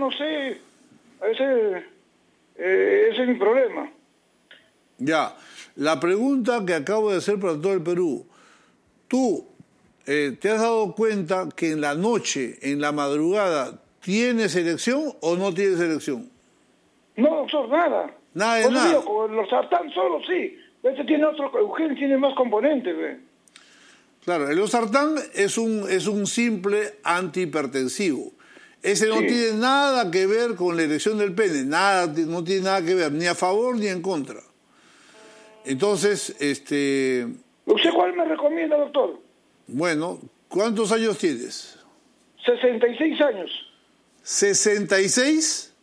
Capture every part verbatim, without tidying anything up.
no sé, ese, eh, ese es mi problema. Ya, la pregunta que acabo de hacer para todo el Perú, ¿tú eh, te has dado cuenta que en la noche, en la madrugada, tienes erección o no tienes erección? No, doctor, nada. Nada de Por eso nada. digo, con los sartán solo sí. Este tiene otro, Eugenio tiene más componentes, ¿ve? Claro, el losartán es un, es un simple antihipertensivo. Ese no Sí. tiene nada que ver con la erección del pene, nada, no tiene nada que ver, ni a favor ni en contra. Entonces, este, ¿Usted cuál me recomienda, doctor? bueno, ¿cuántos años tienes? sesenta y seis años. ¿sesenta y seis?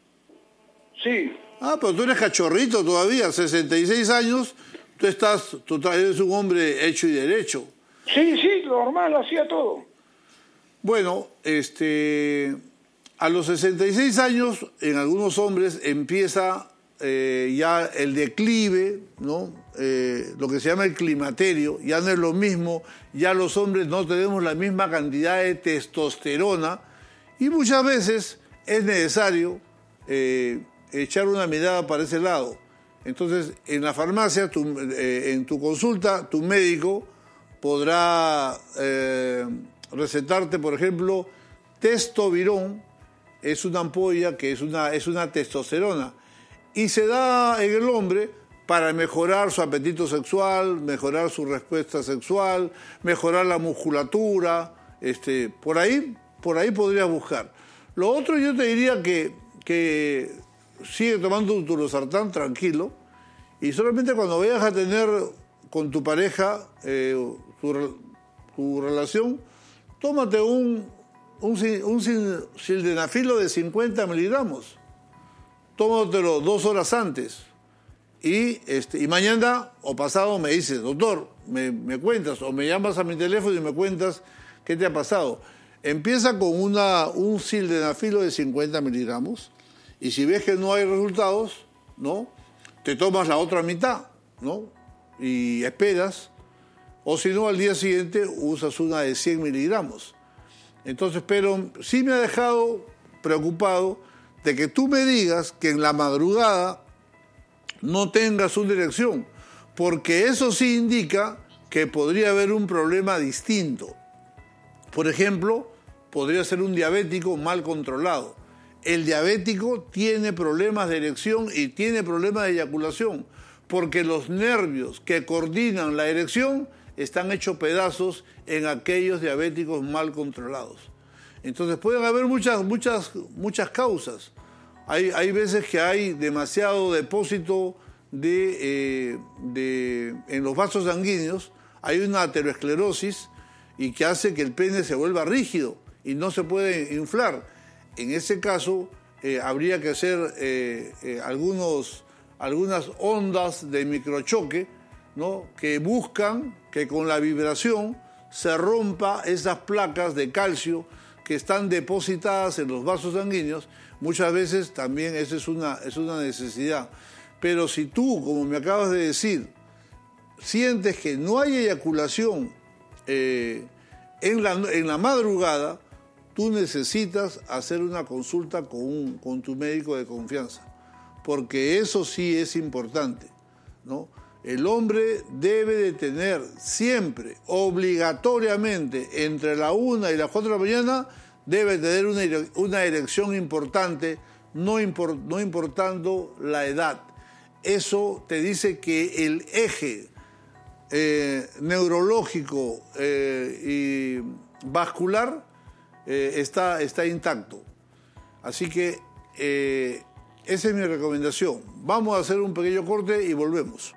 Sí. Ah, pero tú eres cachorrito todavía, sesenta y seis años, tú estás, tú eres un hombre hecho y derecho. Sí, sí, normal, hacía todo. Bueno, este, a los sesenta y seis años, en algunos hombres empieza eh, ya el declive, ¿no? Eh, lo que se llama el climaterio, ya no es lo mismo, ya los hombres no tenemos la misma cantidad de testosterona y muchas veces es necesario eh, echar una mirada para ese lado. Entonces, en la farmacia, tu, eh, en tu consulta, tu médico podrá eh, recetarte, por ejemplo, testovirón, es una ampolla que es una, es una testosterona, y se da en el hombre para mejorar su apetito sexual, mejorar su respuesta sexual, mejorar la musculatura, este, por ahí, por ahí podrías buscar. Lo otro yo te diría que, que sigue tomando tu losartán tranquilo, y solamente cuando vayas a tener con tu pareja eh, tu, tu relación, tómate un, un, un sildenafilo de cincuenta miligramos. Tómatelo dos horas antes. Y, este, y mañana o pasado me dices, doctor, me, me cuentas, o me llamas a mi teléfono y me cuentas qué te ha pasado. Empieza con una, un sildenafilo de cincuenta miligramos, y si ves que no hay resultados, ¿no? Te tomas la otra mitad, ¿no? Y esperas, o si no, al día siguiente usas una de cien miligramos. Entonces, pero sí me ha dejado preocupado de que tú me digas que en la madrugada no tengas una erección, porque eso sí indica que podría haber un problema distinto. Por ejemplo, podría ser un diabético mal controlado. El diabético tiene problemas de erección y tiene problemas de eyaculación, porque los nervios que coordinan la erección están hechos pedazos en aquellos diabéticos mal controlados. Entonces pueden haber muchas, muchas, muchas causas. Hay, hay veces que hay demasiado depósito de, eh, de, en los vasos sanguíneos, hay una aterosclerosis y que hace que el pene se vuelva rígido y no se puede inflar. En ese caso eh, habría que hacer eh, eh, algunos, algunas ondas de microchoque, ¿no? Que buscan que con la vibración se rompa esas placas de calcio que están depositadas en los vasos sanguíneos. Muchas veces también esa es una, es una necesidad. Pero si tú, como me acabas de decir, sientes que no hay eyaculación eh, en, la, en la madrugada, tú necesitas hacer una consulta con, un, con tu médico de confianza, porque eso sí es importante, ¿no? El hombre debe de tener siempre, obligatoriamente, entre la una y las cuatro de la mañana, debe tener una, una erección importante, no, import, no importando la edad. Eso te dice que el eje eh, neurológico eh, y vascular eh, está, está intacto. Así que eh, esa es mi recomendación. Vamos a hacer un pequeño corte y volvemos.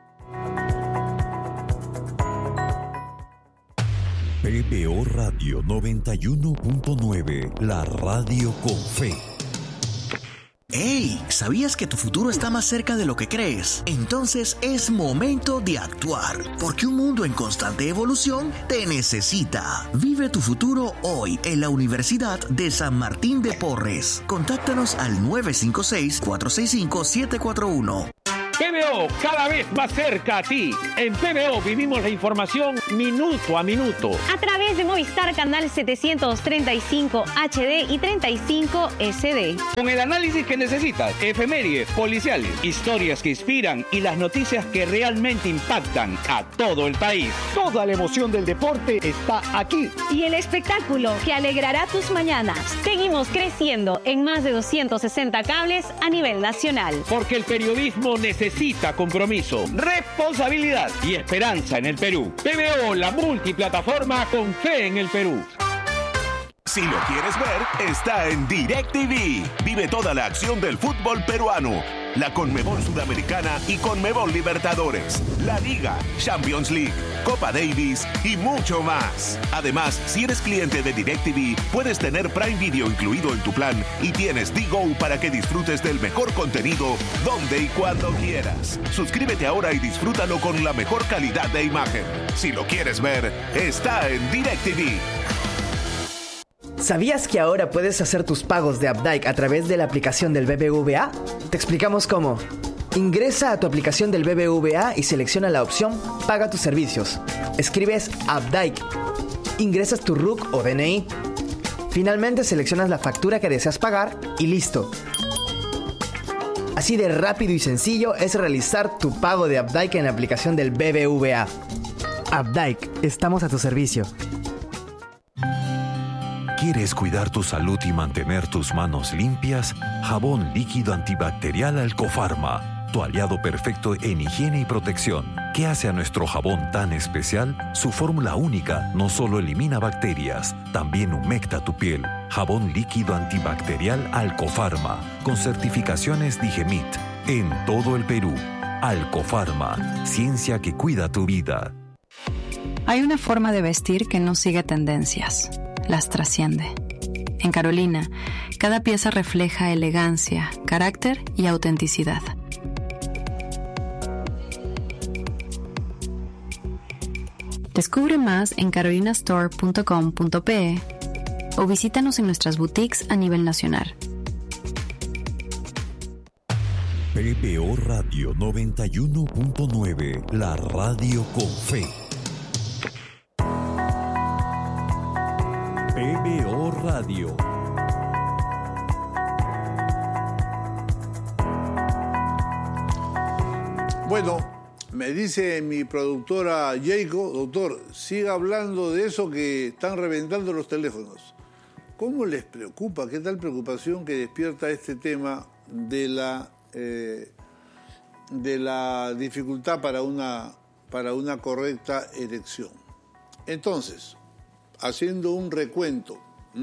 P P O Radio noventa y uno punto nueve, la radio con fe. ¡Hey! ¿Sabías que tu futuro está más cerca de lo que crees? Entonces es momento de actuar, porque un mundo en constante evolución te necesita. Vive tu futuro hoy en la Universidad de San Martín de Porres. Contáctanos al nueve cinco seis, cuatro seis cinco, siete cuatro uno. P B O, cada vez más cerca a ti. En P B O vivimos la información minuto a minuto. A través de Movistar Canal setecientos treinta y cinco H D y treinta y cinco S D. Con el análisis que necesitas, efemérides, policiales, historias que inspiran y las noticias que realmente impactan a todo el país. Toda la emoción del deporte está aquí. Y el espectáculo que alegrará tus mañanas. Seguimos creciendo en más de doscientos sesenta cables a nivel nacional. Porque el periodismo necesita compromiso, responsabilidad y esperanza en el Perú. P B O, la multiplataforma con fe en el Perú. Si lo quieres ver, está en DirecTV. Vive toda la acción del fútbol peruano, la Conmebol Sudamericana y Conmebol Libertadores, la Liga, Champions League, Copa Davis y mucho más. Además, si eres cliente de DirecTV, puedes tener Prime Video incluido en tu plan y tienes D-Go para que disfrutes del mejor contenido donde y cuando quieras. Suscríbete ahora y disfrútalo con la mejor calidad de imagen. Si lo quieres ver, está en DirecTV. ¿Sabías que ahora puedes hacer tus pagos de Updike a través de la aplicación del B B V A? Te explicamos cómo. Ingresa a tu aplicación del B B V A y selecciona la opción Paga tus servicios. Escribes Updike. Ingresas tu R U C o D N I. Finalmente seleccionas la factura que deseas pagar y listo. Así de rápido y sencillo es realizar tu pago de Updike en la aplicación del B B V A. Updike, estamos a tu servicio. ¿Quieres cuidar tu salud y mantener tus manos limpias? Jabón líquido antibacterial Alcofarma, tu aliado perfecto en higiene y protección. ¿Qué hace a nuestro jabón tan especial? Su fórmula única no solo elimina bacterias, también humecta tu piel. Jabón líquido antibacterial Alcofarma, con certificaciones Digemit, en todo el Perú. Alcofarma, ciencia que cuida tu vida. Hay una forma de vestir que no sigue tendencias. Las trasciende. En Carolina, cada pieza refleja elegancia, carácter y autenticidad. Descubre más en carolina store punto com punto pe o visítanos en nuestras boutiques a nivel nacional. P B O Radio noventa y uno punto nueve, la radio con fe. P B O Radio. Bueno, me dice mi productora Jacob, doctor, siga hablando de eso que están reventando los teléfonos. ¿Cómo les preocupa? ¿Qué tal preocupación que despierta este tema de la, eh, de la dificultad para una, para una correcta erección? Entonces, haciendo un recuento,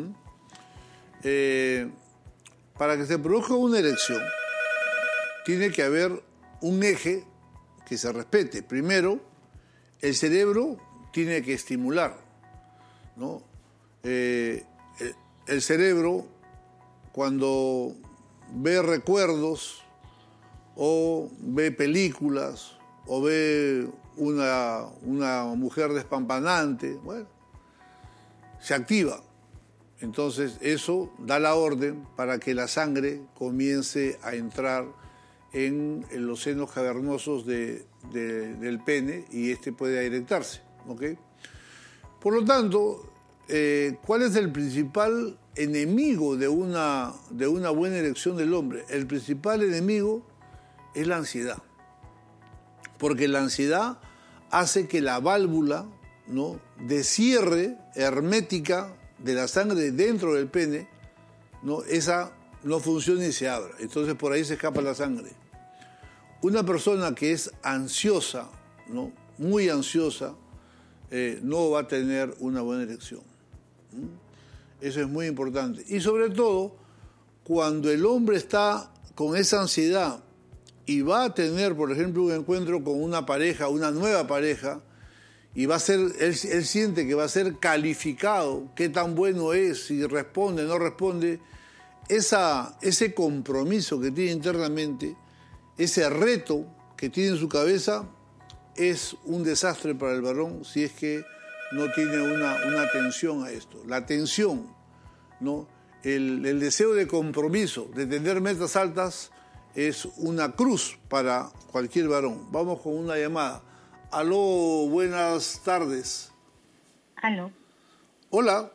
eh, para que se produzca una erección, tiene que haber un eje que se respete. Primero, el cerebro tiene que estimular, ¿no? Eh, el, el cerebro, cuando ve recuerdos, o ve películas, o ve una, una mujer despampanante, bueno, se activa. Entonces eso da la orden para que la sangre comience a entrar en, en los senos cavernosos de, de, del pene y este puede erectarse, ¿ok? Por lo tanto, eh, ¿cuál es el principal enemigo de una, de una buena erección del hombre? El principal enemigo es la ansiedad, porque la ansiedad hace que la válvula, ¿no?, de cierre hermética de la sangre dentro del pene, ¿no?, esa no funciona y se abra. Entonces por ahí se escapa la sangre. Una persona que es ansiosa, ¿no?, muy ansiosa, eh, no va a tener una buena erección. ¿Mm? Eso es muy importante. Y sobre todo, cuando el hombre está con esa ansiedad y va a tener, por ejemplo, un encuentro con una pareja, una nueva pareja, y va a ser, él, él siente que va a ser calificado, qué tan bueno es, si responde, no responde, esa, ese compromiso que tiene internamente, ese reto que tiene en su cabeza, es un desastre para el varón si es que no tiene una, una atención a esto. La atención, ¿no?, el, el deseo de compromiso, de tener metas altas, es una cruz para cualquier varón. Vamos con una llamada. Aló, buenas tardes. Aló. Hola.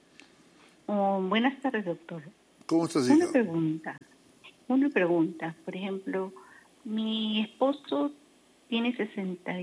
Oh, buenas tardes, doctor. ¿Cómo estás, hija? Una pregunta. Una pregunta. Por ejemplo, mi esposo tiene sesenta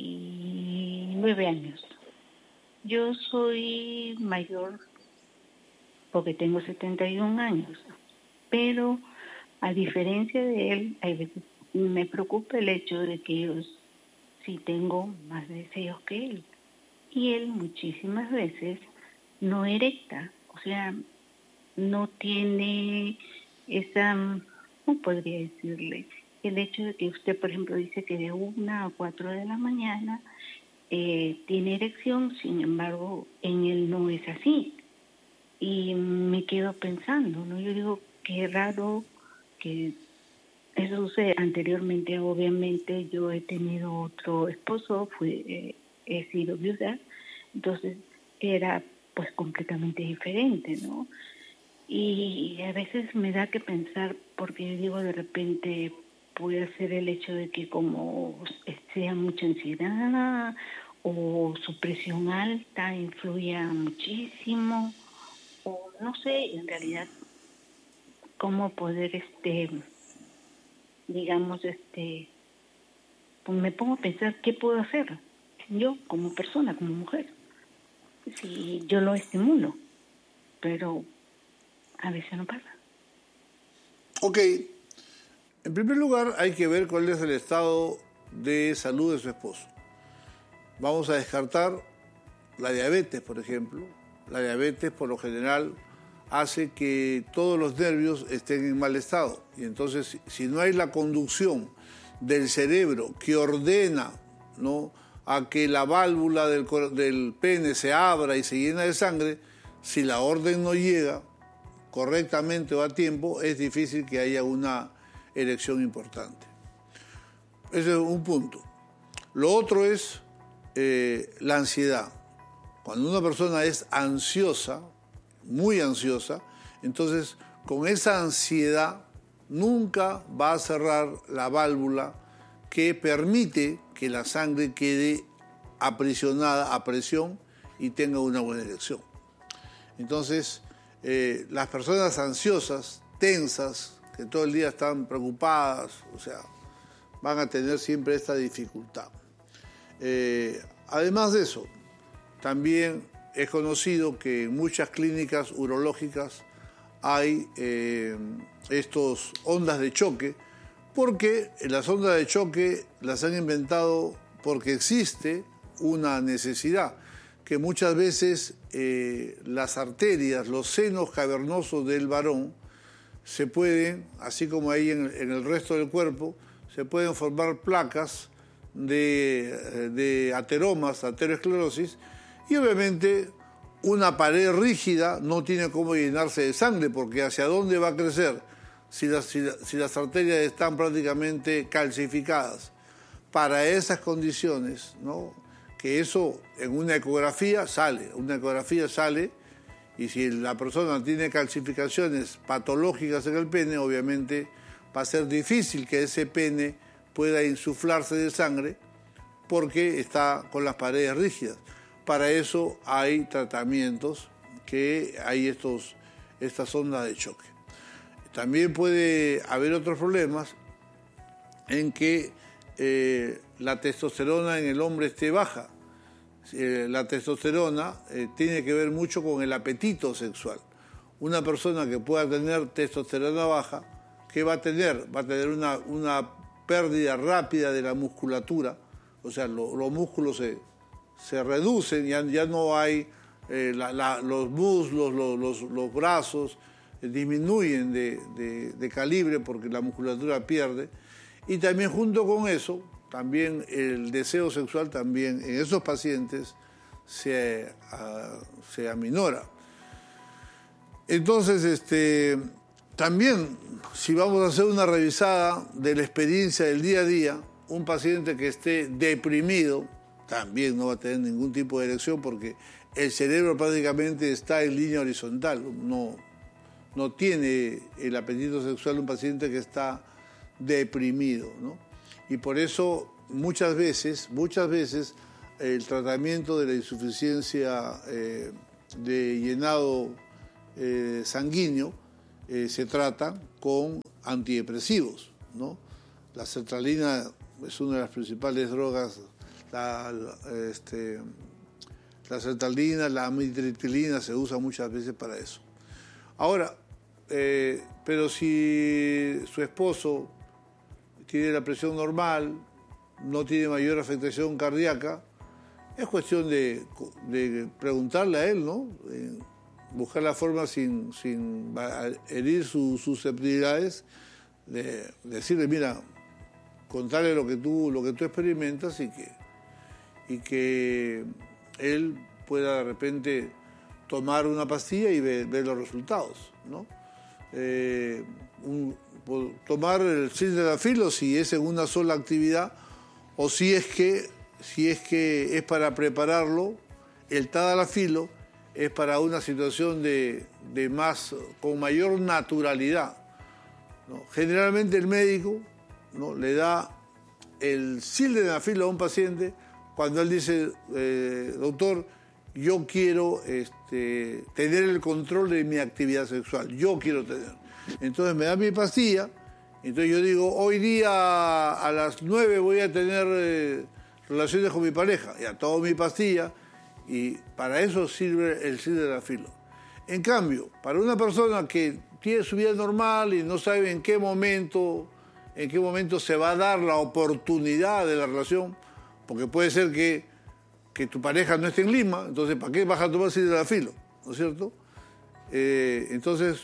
y nueve años. Yo soy mayor porque tengo setenta y un años. Pero, a diferencia de él, hay veces me preocupa el hecho de que yo sí tengo más deseos que él. Y él muchísimas veces no erecta. O sea, no tiene esa, ¿cómo podría decirle? El hecho de que usted, por ejemplo, dice que de una a cuatro de la mañana eh, tiene erección, sin embargo, en él no es así. Y me quedo pensando, ¿no? Yo digo, qué raro que eso sucede. Anteriormente, obviamente, yo he tenido otro esposo, fue, eh, he sido viuda, entonces era pues completamente diferente, ¿no? Y a veces me da que pensar, porque yo digo, de repente puede ser el hecho de que como sea mucha ansiedad o su presión alta influya muchísimo, o no sé, en realidad, cómo poder, este, digamos, este, pues me pongo a pensar qué puedo hacer yo como persona, como mujer. Si yo lo estimulo, pero a veces no pasa. Ok. En primer lugar, hay que ver cuál es el estado de salud de su esposo. Vamos a descartar la diabetes, por ejemplo. La diabetes, por lo general, hace que todos los nervios estén en mal estado. Y entonces, si no hay la conducción del cerebro que ordena, ¿no?, a que la válvula del, del pene se abra y se llena de sangre, si la orden no llega correctamente o a tiempo, es difícil que haya una erección importante. Ese es un punto. Lo otro es eh, la ansiedad. Cuando una persona es ansiosa, muy ansiosa, entonces con esa ansiedad nunca va a cerrar la válvula que permite que la sangre quede aprisionada a presión y tenga una buena erección. Entonces, eh, las personas ansiosas, tensas, que todo el día están preocupadas, o sea, van a tener siempre esta dificultad. Eh, además de eso, también es conocido que en muchas clínicas urológicas hay eh, estos ondas de choque, porque las ondas de choque las han inventado porque existe una necesidad, que muchas veces eh, las arterias, los senos cavernosos del varón, se pueden, así como hay en, en el resto del cuerpo, se pueden formar placas de, de ateromas, aterosclerosis, y obviamente una pared rígida no tiene cómo llenarse de sangre, porque ¿hacia dónde va a crecer si las, si, si las arterias están prácticamente calcificadas? Para esas condiciones, ¿no?, que eso en una ecografía sale, una ecografía sale, y si la persona tiene calcificaciones patológicas en el pene, obviamente va a ser difícil que ese pene pueda insuflarse de sangre porque está con las paredes rígidas. Para eso hay tratamientos, que hay estos, estas ondas de choque. También puede haber otros problemas en que eh, la testosterona en el hombre esté baja. Eh, la testosterona eh, tiene que ver mucho con el apetito sexual. Una persona que pueda tener testosterona baja, ¿qué va a tener? Va a tener una, una pérdida rápida de la musculatura, o sea, lo, los músculos se, se reducen, ya, ya no hay eh, la, la, los muslos, los, los, los brazos eh, disminuyen de, de, de calibre porque la musculatura pierde. Y también junto con eso, también el deseo sexual también en esos pacientes se, uh, se aminora. Entonces, este, también, si vamos a hacer una revisada de la experiencia del día a día, un paciente que esté deprimido también no va a tener ningún tipo de erección porque el cerebro prácticamente está en línea horizontal. No, no tiene el apetito sexual un paciente que está deprimido, ¿no? Y por eso muchas veces, muchas veces el tratamiento de la insuficiencia eh, de llenado eh, sanguíneo eh, se trata con antidepresivos, ¿no? La sertralina es una de las principales drogas, la, la, este, la sertralina, la amitriptilina se usa muchas veces para eso. Ahora, eh, pero si su esposo tiene la presión normal, no tiene mayor afectación cardíaca, es cuestión de, de preguntarle a él, ¿no? Eh, buscar la forma sin, sin herir sus susceptibilidades, de decirle, mira, contarle lo que tú, lo que tú experimentas y que, y que él pueda de repente tomar una pastilla y ver, ver los resultados, ¿no? Eh, un, tomar el sildenafil si es en una sola actividad o si es que, si es, que es para prepararlo, el tadalafilo es para una situación de, de más, con mayor naturalidad, ¿no? Generalmente el médico, ¿no?, le da el sildenafil a un paciente cuando él dice, eh, doctor, yo quiero este, tener el control de mi actividad sexual, yo quiero tener. Entonces me da mi pastilla, entonces yo digo, hoy día a las nueve voy a tener eh, relaciones con mi pareja, ya tomo mi pastilla y para eso sirve el sildenafil. En cambio, para una persona que tiene su vida normal y no sabe en qué momento, en qué momento se va a dar la oportunidad de la relación, porque puede ser que, que tu pareja no esté en Lima, entonces ¿para qué vas a tomar sildenafil? ¿No es cierto? Eh, entonces,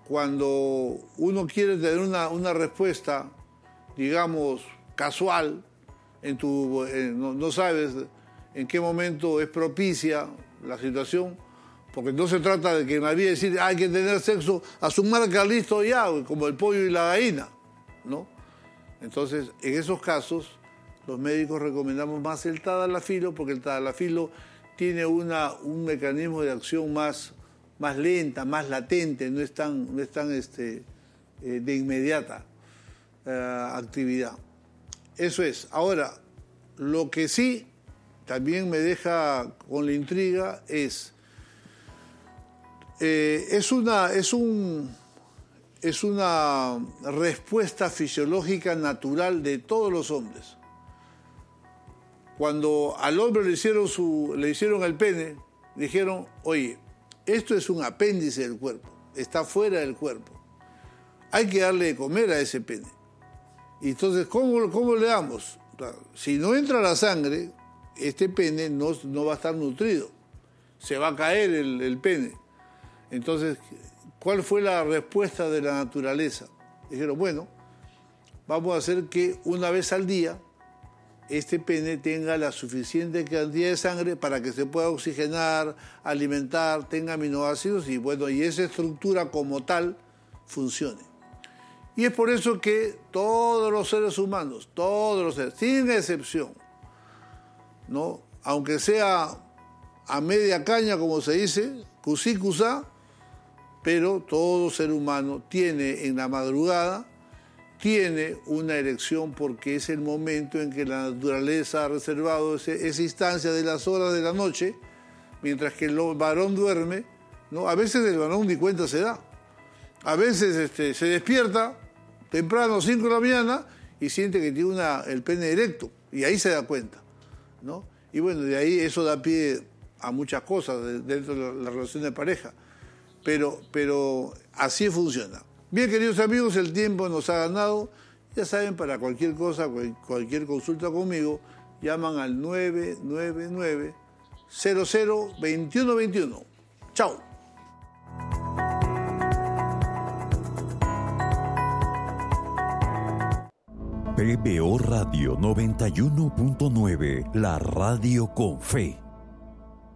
cuando uno quiere tener una, una respuesta, digamos, casual, en tu, en, no, no sabes en qué momento es propicia la situación, porque no se trata de que en la vida decir hay que tener sexo a su marca, listo ya, como el pollo y la gallina, ¿no? Entonces, en esos casos, los médicos recomendamos más el tadalafilo, porque el tadalafilo tiene una, un mecanismo de acción más, más lenta, más latente, no es tan, no es tan este, eh, de inmediata eh, actividad. Eso es. Ahora, lo que sí también me deja con la intriga es, eh, es, una, es, un, es una respuesta fisiológica natural de todos los hombres. Cuando al hombre le hicieron, su, le hicieron el pene, dijeron, oye, esto es un apéndice del cuerpo, está fuera del cuerpo. Hay que darle de comer a ese pene. Y entonces, ¿cómo, cómo le damos? Si no entra la sangre, este pene no, no va a estar nutrido. Se va a caer el, el pene. Entonces, ¿cuál fue la respuesta de la naturaleza? Dijeron, bueno, vamos a hacer que una vez al día este pene tenga la suficiente cantidad de sangre para que se pueda oxigenar, alimentar, tenga aminoácidos y bueno, y esa estructura como tal funcione. Y es por eso que todos los seres humanos, todos los seres, sin excepción, ¿no?, aunque sea a media caña, como se dice, cusí, cusá, pero todo ser humano tiene en la madrugada, tiene una erección porque es el momento en que la naturaleza ha reservado ese, esa instancia de las horas de la noche, mientras que el varón duerme, ¿no? A veces el varón ni cuenta se da. A veces este, se despierta temprano, cinco de la mañana, y siente que tiene una, el pene erecto, y ahí se da cuenta, ¿no? Y bueno, de ahí eso da pie a muchas cosas dentro de la, la relación de pareja, pero, pero así funciona. Bien, queridos amigos, el tiempo nos ha ganado. Ya saben, para cualquier cosa, cualquier consulta conmigo, llaman al nueve nueve nueve, cero cero, dos uno dos uno. Chao. P B O Radio noventa y uno punto nueve, la radio con fe.